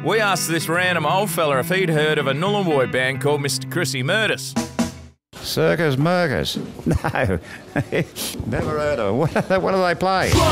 We asked this random old fella if he'd heard of a Nullarbor band called Mr. Chrissy Murders. Circus Murkers? No, never heard of it. What do they play?